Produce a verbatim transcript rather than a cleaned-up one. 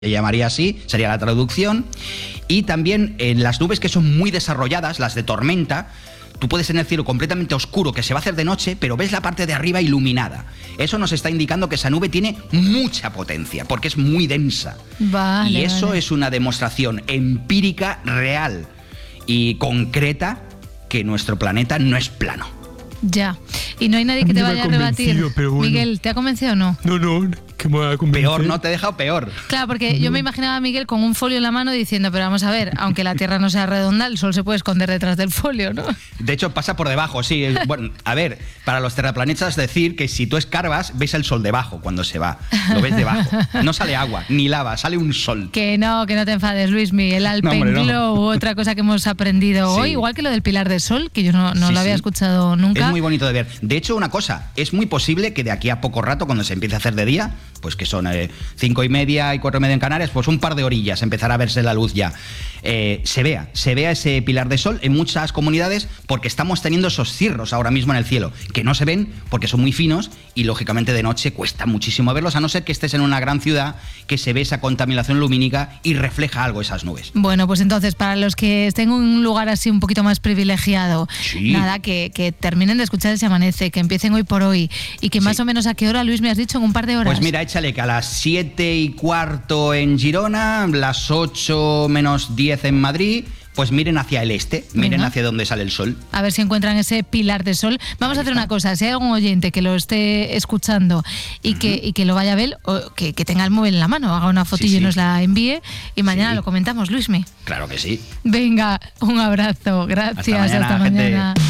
llamaría así, sería la traducción. Y también en las nubes que son muy desarrolladas, las de tormenta, tú puedes tener el cielo completamente oscuro, que se va a hacer de noche, pero ves la parte de arriba iluminada. Eso nos está indicando que esa nube tiene mucha potencia, porque es muy densa. Vale, y eso vale. es una demostración empírica, real y concreta que nuestro planeta no es plano. Ya. Y no hay nadie que te No me vaya ha a rebatir. convencido, pero bueno. Miguel, ¿te ha convencido o no? No, no, que me va a convencer. Peor, ¿no? Te he dejado peor. Claro, porque yo me imaginaba a Miguel con un folio en la mano diciendo, pero vamos a ver, aunque la Tierra no sea redonda, el Sol se puede esconder detrás del folio, ¿no? De hecho, pasa por debajo, sí. Bueno, a ver, para los terraplanistas decir que si tú escarbas, ves el sol debajo cuando se va. Lo ves debajo. No sale agua, ni lava, sale un sol. Que no, que no te enfades, Luismi. El No, hombre, no. Alpenglow, otra cosa que hemos aprendido Sí. hoy, igual que lo del Pilar de Sol, que yo no, no Sí, lo había sí. escuchado nunca. Es muy bonito de ver. De hecho, una cosa, es muy posible que de aquí a poco rato, cuando se empiece a hacer de día, pues que son eh, cinco y media y cuatro y media en Canarias, pues un par de orillas empezará a verse la luz ya. Eh, se vea, se vea ese pilar de sol en muchas comunidades porque estamos teniendo esos cirros ahora mismo en el cielo, que no se ven porque son muy finos y lógicamente de noche cuesta muchísimo verlos, a no ser que estés en una gran ciudad que se ve esa contaminación lumínica y refleja algo esas nubes. Bueno, pues entonces, para los que estén en un lugar así un poquito más privilegiado, Sí. nada, que, que terminen de escuchar ese amanece, que empiecen hoy por hoy y que más Sí. o menos a qué hora, Luis, me has dicho, en un par de horas. Pues mira, échale que a las siete y cuarto en Girona, las ocho menos diez en Madrid, pues miren hacia el este, miren Venga. hacia donde sale el sol. A ver si encuentran ese pilar de sol. Vamos Ahí a hacer está. una cosa, si hay algún oyente que lo esté escuchando y, que, y que lo vaya a ver, o que, que tenga el móvil en la mano, haga una fotillo Sí, y sí. nos la envíe y mañana Sí. lo comentamos, Luismi. Claro que sí. Venga, un abrazo, gracias, Hasta mañana, hasta gente. mañana.